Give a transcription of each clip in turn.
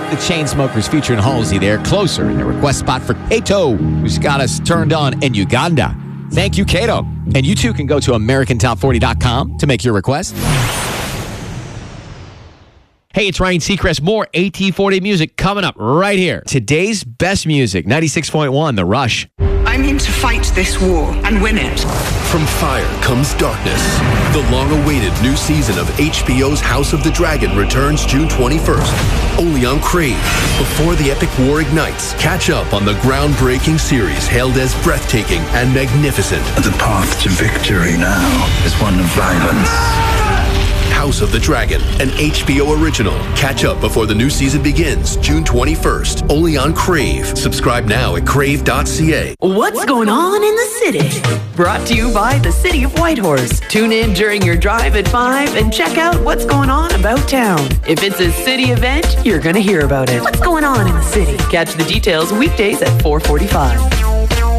The Chainsmokers featuring Halsey there, Closer, in the request spot for Kato, who's got us turned on in Uganda. Thank you, Kato. And you too can go to AmericanTop40.com to make your request. Hey, it's Ryan Seacrest. More AT40 music coming up right here. Today's best music, 96.1, The Rush. I'm in to fight this war and win it. From fire comes darkness. The long-awaited new season of HBO's House of the Dragon returns June 21st, only on Crave. Before the epic war ignites, catch up on the groundbreaking series hailed as breathtaking and magnificent. The path to victory now is one of violence. House of the Dragon, an HBO original. Catch up before the new season begins, June 21st, only on Crave. Subscribe now at crave.ca. What's going on in the city? Brought to you by the City of Whitehorse. Tune in during your drive at 5 and check out what's going on about town. If it's a city event, you're going to hear about it. What's going on in the city? Catch the details weekdays at 4:45.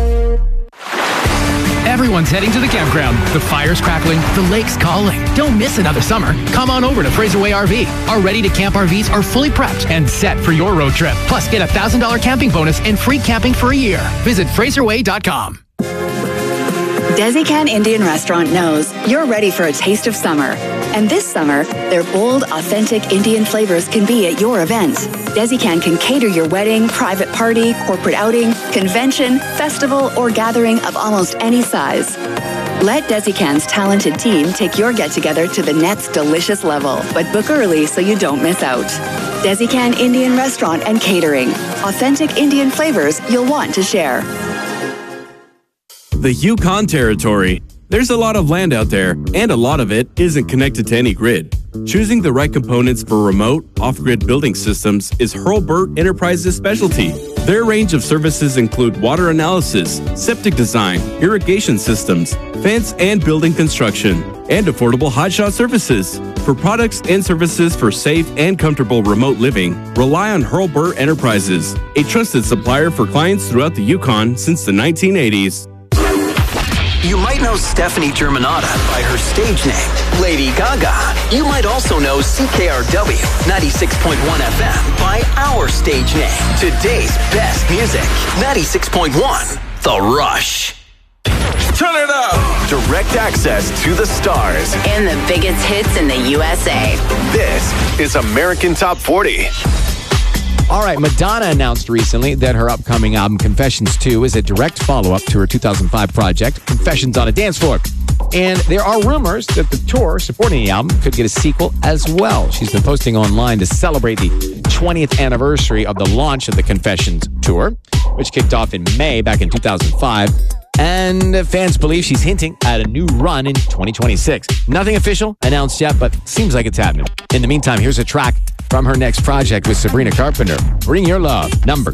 Everyone's heading to the campground. The fire's crackling, the lake's calling. Don't miss another summer. Come on over to Fraserway RV. Our ready-to-camp RVs are fully prepped and set for your road trip. Plus, get a $1,000 camping bonus and free camping for a year. Visit FraserWay.com. Desikan Indian Restaurant knows you're ready for a taste of summer. And this summer, their bold, authentic Indian flavors can be at your event. Desikan can cater your wedding, private party, corporate outing, convention, festival, or gathering of almost any size. Let Desikan's talented team take your get-together to the next delicious level, but book early so you don't miss out. Desikan Indian Restaurant and Catering. Authentic Indian flavors you'll want to share. The Yukon Territory. There's a lot of land out there, and a lot of it isn't connected to any grid. Choosing the right components for remote, off-grid building systems is Hurlburt Enterprises' specialty. Their range of services include water analysis, septic design, irrigation systems, fence and building construction, and affordable hotshot services. For products and services for safe and comfortable remote living, rely on Hurlburt Enterprises, a trusted supplier for clients throughout the Yukon since the 1980s. You might know Stephanie Germanotta by her stage name, Lady Gaga. You might also know CKRW 96.1 FM by our stage name. Today's best music, 96.1, The Rush. Turn it up! Direct access to the stars. And the biggest hits in the USA. This is American Top 40. All right, Madonna announced recently that her upcoming album, Confessions 2, is a direct follow-up to her 2005 project, Confessions on a Dance Floor. And there are rumors that the tour supporting the album could get a sequel as well. She's been posting online to celebrate the 20th anniversary of the launch of the Confessions tour, which kicked off in May back in 2005. And fans believe she's hinting at a new run in 2026. Nothing official announced yet, but seems like it's happening. In the meantime, here's a track from her next project with Sabrina Carpenter. Bring Your Love, number